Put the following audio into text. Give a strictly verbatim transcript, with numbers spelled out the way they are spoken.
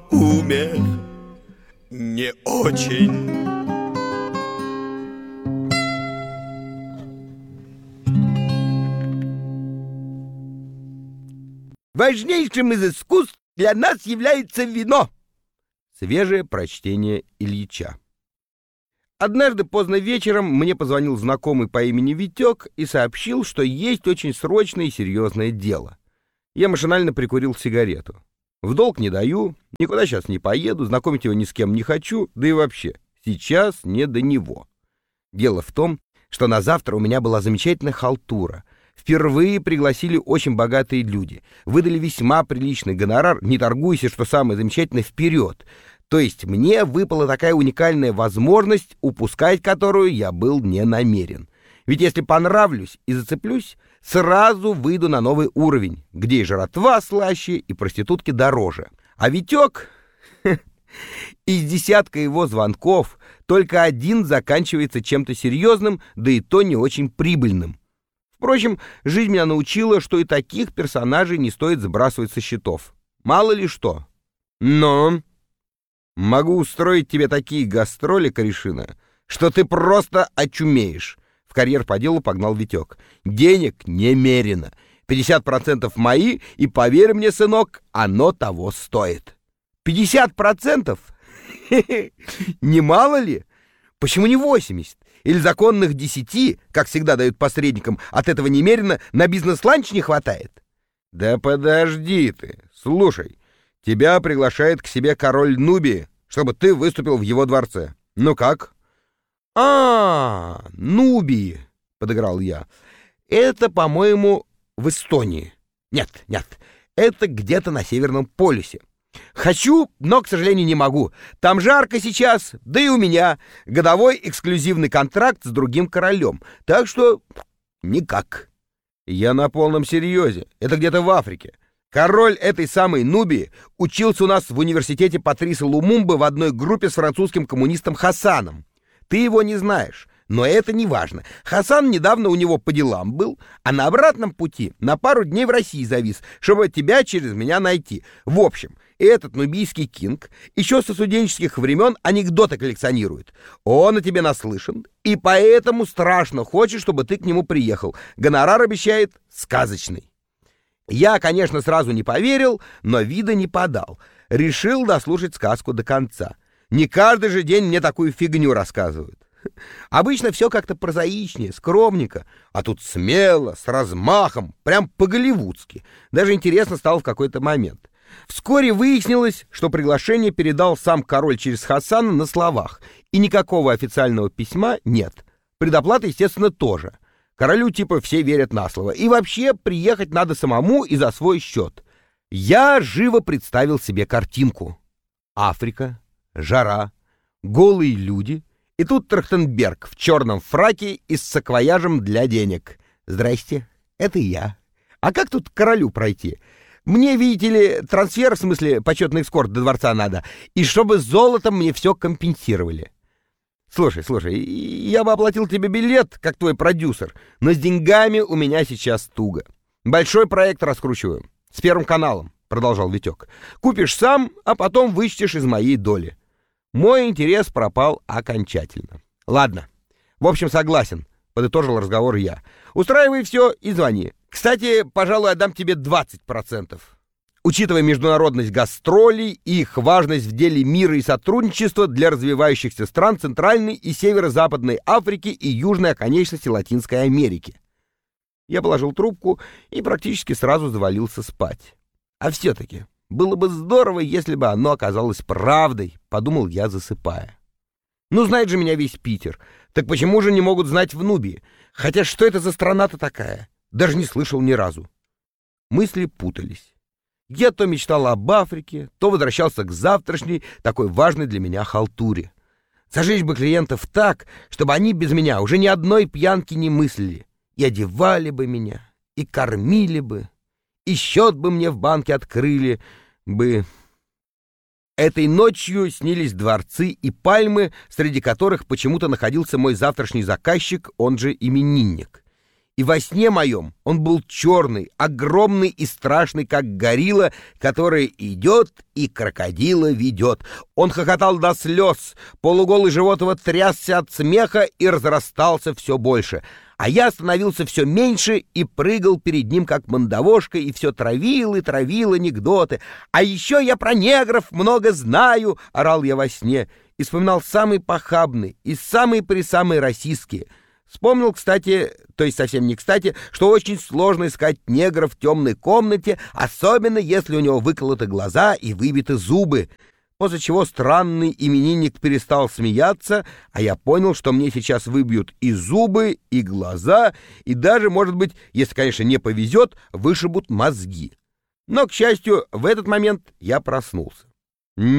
умер не очень. Важнейшим из искусств для нас является вино. Свежее прочтение Ильича. Однажды поздно вечером мне позвонил знакомый по имени Витек и сообщил, что есть очень срочное и серьезное дело. Я машинально прикурил сигарету. В долг не даю, никуда сейчас не поеду, знакомить его ни с кем не хочу, да и вообще, сейчас не до него. Дело в том, что на завтра у меня была замечательная халтура. Впервые пригласили очень богатые люди, выдали весьма приличный гонорар, не торгуйся, что самое замечательное, вперед. То есть мне выпала такая уникальная возможность, упускать которую я был не намерен. Ведь если понравлюсь и зацеплюсь, сразу выйду на новый уровень, где и жратва слаще, и проститутки дороже. А Витек... Из десятка его звонков только один заканчивается чем-то серьезным, да и то не очень прибыльным. Впрочем, жизнь меня научила, что и таких персонажей не стоит сбрасывать со счетов. Мало ли что. Но могу устроить тебе такие гастроли, корешина, что ты просто очумеешь. В карьер по делу погнал Витек. Денег немерено. пятьдесят процентов мои, и поверь мне, сынок, оно того стоит. пятьдесят процентов? Не мало ли? Почему не восемьдесят? Или законных десяти, как всегда дают посредникам, от этого немерено на бизнес-ланч не хватает? Да подожди ты. Слушай, тебя приглашает к себе король Нубии, чтобы ты выступил в его дворце. Ну как? А, Нубии, подыграл я. Это, по-моему, в Эстонии. Нет, нет, это где-то на Северном полюсе. Хочу, но, к сожалению, не могу. Там жарко сейчас, да и у меня годовой эксклюзивный контракт с другим королем. Так что никак. Я на полном серьезе. Это где-то в Африке. Король этой самой Нубии учился у нас в университете Патриса Лумумбы в одной группе с французским коммунистом Хасаном. Ты его не знаешь, но это не важно. Хасан недавно у него по делам был, а на обратном пути на пару дней в России завис, чтобы тебя через меня найти. В общем, этот нубийский кинг еще со студенческих времен анекдоты коллекционирует. Он о тебе наслышан, и поэтому страшно хочет, чтобы ты к нему приехал. Гонорар обещает сказочный. Я, конечно, сразу не поверил, но вида не подал. Решил дослушать сказку до конца. Не каждый же день мне такую фигню рассказывают. Обычно все как-то прозаичнее, скромненько, а тут смело, с размахом, прям по-голливудски. Даже интересно стало в какой-то момент. Вскоре выяснилось, что приглашение передал сам король через Хасана на словах, и никакого официального письма нет. Предоплата, естественно, тоже. Королю типа все верят на слово. И вообще приехать надо самому и за свой счет. Я живо представил себе картинку. Африка, жара, голые люди, и тут Трахтенберг в черном фраке и с саквояжем для денег. Здрасте, это я. А как тут к королю пройти? Мне, видите ли, трансфер, в смысле почетный эскорт до дворца надо, и чтобы с золотом мне все компенсировали. Слушай, слушай, я бы оплатил тебе билет, как твой продюсер, но с деньгами у меня сейчас туго. Большой проект раскручиваю, с Первым каналом, продолжал Витек. Купишь сам, а потом вычтешь из моей доли. Мой интерес пропал окончательно. Ладно, в общем, согласен, подытожил разговор я. Устраивай все и звони. Кстати, пожалуй, отдам тебе двадцать процентов. Учитывая международность гастролей и их важность в деле мира и сотрудничества для развивающихся стран Центральной и Северо-Западной Африки и южной оконечности Латинской Америки. Я положил трубку и практически сразу завалился спать. А все-таки было бы здорово, если бы оно оказалось правдой, подумал я, засыпая. Ну, знает же меня весь Питер. Так почему же не могут знать в Нубии? Хотя что это за страна-то такая? Даже не слышал ни разу. Мысли путались. Я то мечтал об Африке, то возвращался к завтрашней, такой важной для меня халтуре. Зажечь бы клиентов так, чтобы они без меня уже ни одной пьянки не мыслили. И одевали бы меня, и кормили бы, и счет бы мне в банке открыли бы. Этой ночью снились дворцы и пальмы, среди которых почему-то находился мой завтрашний заказчик, он же именинник. И во сне моем он был черный, огромный и страшный, как горилла, которая идет и крокодила ведет. Он хохотал до слез, полуголый живот его трясся от смеха и разрастался все больше. А я становился все меньше и прыгал перед ним, как мандавошка, и все травил и травил анекдоты. «А еще я про негров много знаю!» — орал я во сне и вспоминал самые похабные и самые-пресамые российские. Вспомнил, кстати, то есть совсем не кстати, что очень сложно искать негра в темной комнате, особенно если у него выколоты глаза и выбиты зубы. После чего странный именинник перестал смеяться, а я понял, что мне сейчас выбьют и зубы, и глаза, и даже, может быть, если, конечно, не повезет, вышибут мозги. Но, к счастью, в этот момент я проснулся.